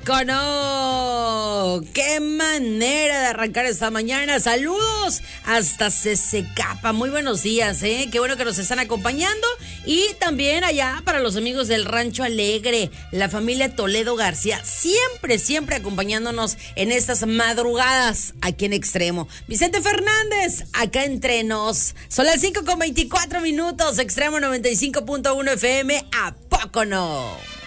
poco no? ¡Qué manera de arrancar esta mañana! ¡Saludos hasta Capa! Muy buenos días, ¿eh? Qué bueno que nos están acompañando. Y también allá para los amigos del Rancho Alegre, la familia Toledo García, siempre acompañándonos en estas madrugadas aquí en Extremo. Vicente Fernández, acá entre nos. Son las 5:24 minutos, Extremo 95.1 FM, ¿a poco no?